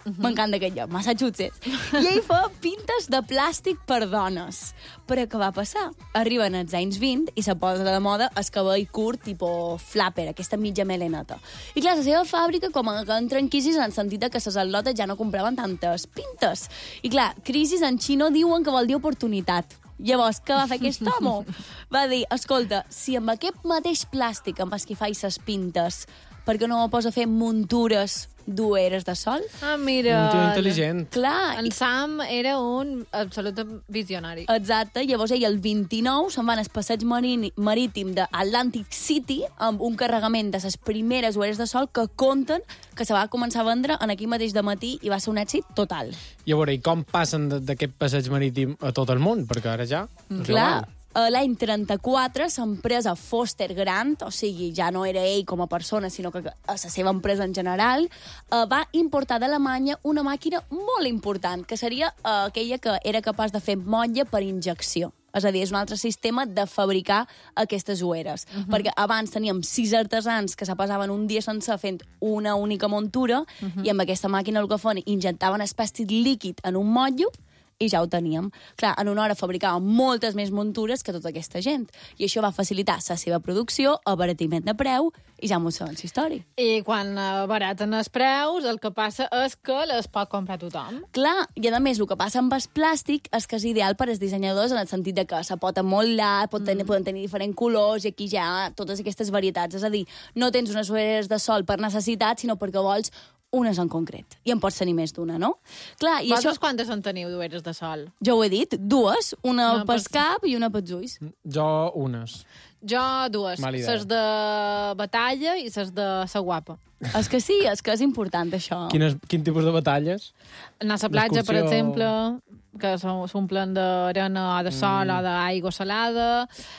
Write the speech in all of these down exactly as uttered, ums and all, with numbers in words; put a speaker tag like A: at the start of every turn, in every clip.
A: Uh-huh.
B: M'encanta aquest lloc, Massachusetts. I ell fa pintes de plàstic per dones. Però què va passar? Arriben els anys vint i se posa de moda el cabell curt, tipus flapper, aquesta mitja meleneta. I clar, la seva fàbrica com que entra en crisis en el sentit que les al·lotes ja no compraven tantes pintes. I clar, crisis en xino diuen que vol dir oportunitat. Llavors, què va fer aquest home? Va dir, escolta, si amb aquest mateix plàstic amb el que faig les pintes, per què no me posa a fer muntures d'ulleres de sol?
A: Ah, mira.
C: Un tio intel·ligent.
B: Clar.
A: En Sam era un absolut visionari.
B: Exacte. Llavors ell, el vint-i-nou, se'n van al passeig marini, marítim d'Atlantic City amb un carregament de les primeres ulleres de sol que conten que se va començar a vendre en aquí mateix de matí i va ser un èxit total.
C: I a veure, i com passen d'aquest passeig marítim a tot el món? Perquè ara ja...
B: Mm. Clar. L'any trenta-quatre, l'empresa Foster Grant, o sigui, ja no era ell com a persona, sinó que la seva empresa en general, eh, va importar d'Alemanya una màquina molt important, que seria eh, aquella que era capaç de fer motlle per injecció. És a dir, és un altre sistema de fabricar aquestes ulleres. Uh-huh. Perquè abans teníem sis artesans que se passaven un dia sencer fent una única muntura, uh-huh. i amb aquesta màquina el que fan, injectaven espècies líquid en un motllo i ja ho teníem. Clar, en una hora fabricàvem moltes més muntures que tota aquesta gent. I això va facilitar la seva producció, abaratiment de preu, i ja m'ho sabem la història.
A: I quan abaraten els preus, el que passa és que les pot comprar tothom.
B: Clar, i a més, el que passa amb el plàstic és que és ideal per als dissenyadors en el sentit de que se pot amollar, pot tenir, mm. poden tenir diferents colors, i aquí ja totes aquestes varietats. És a dir, no tens unes ulleres de sol per necessitat, sinó perquè vols unes en concret. I en pots tenir més d'una, no? Clar, i
A: Vosaltres
B: això...
A: quantes en teniu d'ulleres de sol?
B: Jo ho he dit, dues, una
A: No,
B: pel
A: per-
B: cap i una pels ulls.
C: Jo, unes.
A: Jo dues.
C: Mala idea.
A: Ses de batalla i ses de sa guapa.
B: És que sí, és que és important, això.
C: Quines, quin tipus de batalles?
A: Anar a la platja, per
C: L'excursió-
A: exemple, que s'om- s'omplen d'arena o de sol mm. o d'aigua salada.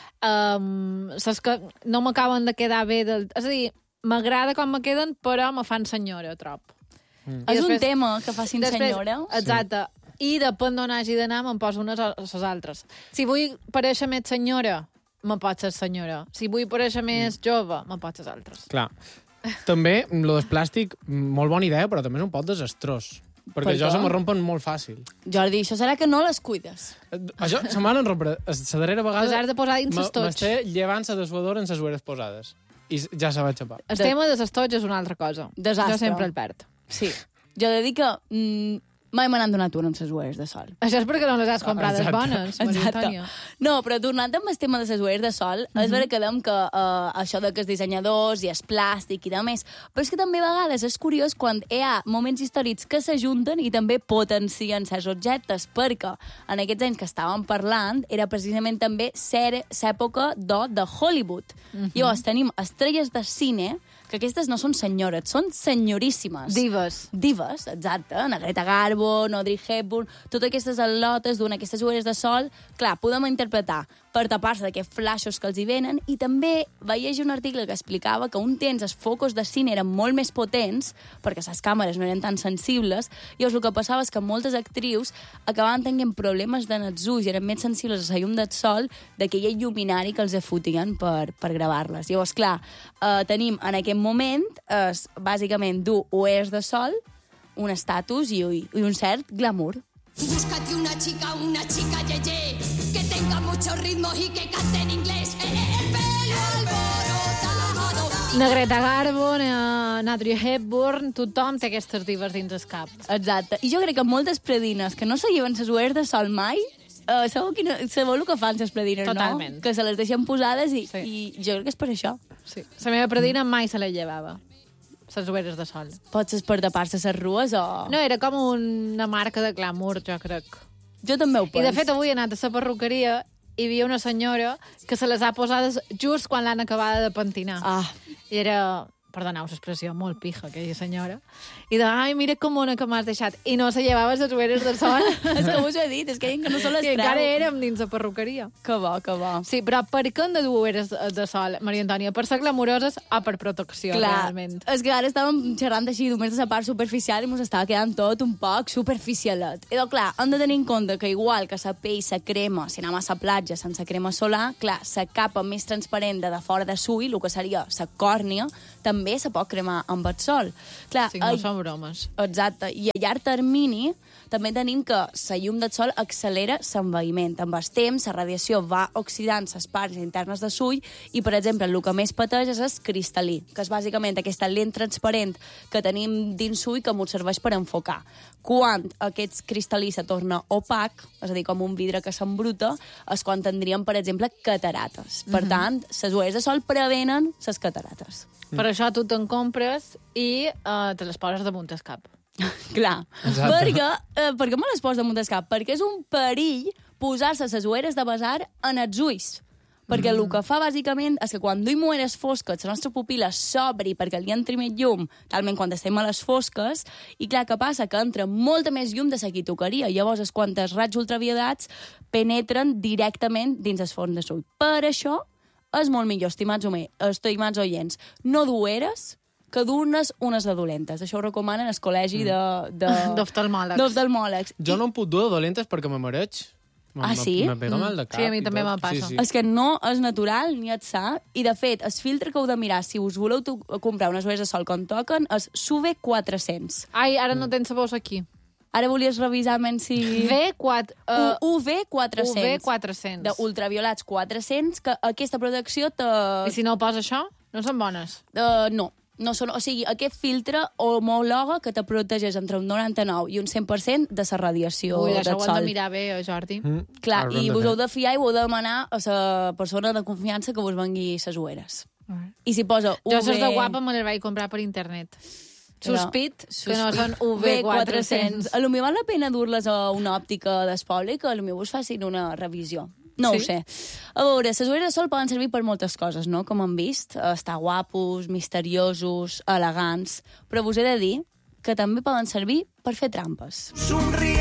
A: Um, saps que no m'acaben de quedar bé del... És a dir, m'agrada com me queden, però me fan senyora, trop.
B: Mm.
A: I
B: És
A: després-
B: un tema que facin
A: després,
B: senyora.
A: Exacte. I depèn d'on hagi d'anar, me'n poso unes a les altres. Si vull parèixer més senyora, me pot ser senyora. Si vull parèixer més jove, me pot ser altres.
C: Clar. També, lo del plàstic, molt bona idea, però també és un poc desastrós. Perquè
B: Per
C: jo
B: què?
C: se me rompen molt fàcil.
B: Jordi, això serà que no les cuides.
C: Eh, Això se m'han rompre. La darrera vegada...
A: Les has de posar dins els tots.
C: M'esté llevant la dessuadora en les ulleres posades. I ja se va xapar.
A: El tema de les tots és una altra cosa.
B: Desastre.
A: Jo sempre el perd.
B: Sí. Jo he de dir que mm, mai me n'han donat una amb les ulleres de sol.
A: Això és perquè no les has comprades
C: Exacte.
A: bones, Maria Antònia.
B: No, però tornant amb el tema de les ulleres de sol, mm -hmm. és vera que dèiem que uh, això de que els dissenyadors i el plàstic i de més, però és que també a vegades és curiós quan hi ha moments històrics que s'ajunten i també potencien certs objectes, perquè en aquests anys que estàvem parlant era precisament també ser l'època d'or de Hollywood. Mm -hmm. Llavors tenim estrelles de cine que aquestes no són senyores, són senyoríssimes.
A: Dives.
B: Dives, exacte. Na Greta Garbo, Audrey Hepburn, totes aquestes al·lotes duen aquestes ulleres de sol. Clar, podem interpretar per tapar-se d'aquests flaixos que els hi venen i també va llegir un article que explicava que un temps els focus de cine eren molt més potents perquè les càmeres no eren tan sensibles i llavors el que passava és que moltes actrius acabaven tenint problemes de els ulls i eren més sensibles a la llum del sol d'aquell il·luminari que els fotien per, per gravar-les. Llavors, clar, eh, tenim en aquest moment és bàsicament dur ulleres de sol, un estatus i, i un cert glamour.
D: Búscate una chica, una chica yeye, que tenga muchos ritmos y que cante en inglés. Eh, eh, el pelo alborotado.
A: Na Greta Garbo, na, na Audrey Hepburn, tothom té aquestes divas dins el cap.
B: Exacte. I jo crec que moltes predines que no se lleven les ulleres de sol mai, uh, sabeu, quina, sabeu el que fan les predines,
A: Totalment.
B: no? Que se les deixen posades i,
A: Sí.
B: i jo crec que és per això.
A: Sí. La meva predina mai se la llevava, les ulleres de sol.
B: Potser és per tapar-se les rues o...
A: No, era com una marca de glamour, jo crec.
B: Jo també ho
A: I
B: penso.
A: de fet avui he anat a la perruqueria i hi havia una senyora que se les ha posades just quan l'han acabada de pentinar.
B: Ah,
A: I era, perdoneu l'expressió, molt pija, aquella senyora. I de, ai, mira com una que m'has deixat. I no se llevava les ulleres de sol.
B: és que us ho he dit, és que deien que no se les
A: I
B: treu.
A: encara érem dins la perruqueria.
B: Que bo, que bo.
A: Sí, però per què han de dur ulleres de, de sol, Maria Antònia? Per ser glamuroses o per protecció,
B: Clar,
A: realment?
B: és que ara estàvem xerrant així només de la part superficial i ens estava quedant tot un poc superficialet. I doncs, clar, hem de tenir en compte que igual que la pell, la crema, si anem a la platja sense crema solar, clar, la capa més transparent de, de fora de l'ull, el que seria la còrnia, també se pot cremar amb el sol. Clar,
A: Sí, no
B: a-
A: són bromes.
B: Exacte. I a llarg termini també tenim que la llum del sol accelera l'envaïment. Amb el temps, la radiació va oxidant les parts internes de l'ull i, per exemple, el que més pateix és el cristal·lí, que és bàsicament aquesta lent transparent que tenim dins l'ull que ens serveix per enfocar. Quan aquest cristal·lí se torna opac, és a dir, com un vidre que s'embruta, és quan tindríem, per exemple, catarates. Per tant, les ulleres de sol prevenen les catarates.
A: Per això tu te'n compres i uh, te les poses damunt el cap.
B: Clar,
C: Exacte.
B: perquè, eh, perquè me les poso damunt del cap? Perquè és un perill posar-se les ulleres de besar en els ulls. Perquè mm. el que fa, bàsicament, és que quan duim ulleres fosques, la nostra pupil·la s'obri perquè li entri més llum, talment quan estem a les fosques, i clar, què passa? Que entra molta més llum de la que tocaria. Llavors, els quants raigs ultravioletats penetren directament dins el fons de l'ull. Per això, és molt millor, estimats, home, estimats oients, no d'ulleres, que d'unes unes de dolentes. Això ho recomanen al col·legi de... de...
A: D'oftalmòlegs.
B: D'oftalmòlegs.
C: Jo no em puc dur de dolentes perquè me mareig. Me-
B: Ah,
C: me-
B: sí?
C: Me pega mal de cap.
A: Sí, a mi
C: i
A: també
C: tot.
A: me passa.
C: Sí, sí.
B: És que no és natural ni és sa. I, de fet, el filtre que heu de mirar, si us voleu tu- comprar unes ulleres de sol que en toquen, és S U V quatre-cents.
A: Ai, ara no tens sabors aquí.
B: Ara volies revisar menys si...
A: V quatre... Uh,
B: U V quatre-cents.
A: U V quatre-cents.
B: D'ultraviolats quatre-cents, que aquesta protecció te...
A: I si no ho posa això, no són bones.
B: Uh, no. No són, o sigui, aquest filtre homologa que te protegeix entre un noranta-nou i un cent per cent de la radiació
A: Ui,
B: del
A: això ho hem
B: sol.
A: de mirar bé, eh, Jordi.
C: Mm.
B: Clar,
C: Haurem
B: i
C: de
B: vos
C: fer.
B: heu de fiar i ho heu de demanar a la persona de confiança que vos vengui les ulleres. I si posa U V...
A: Jo, ses de guapa, me les vaig comprar per internet. Sospit que no són U V quatre-cents.
B: A lo millor val la pena dur-les a una òptica d'espoli, que a lo millor us facin una revisió. No
A: Sí?
B: ho sé. A veure, les ulleres de sol poden servir per moltes coses, no? Com hem vist, estar guapos, misteriosos, elegants, però vos he de dir que també poden servir per fer trampes.
E: Somriendo.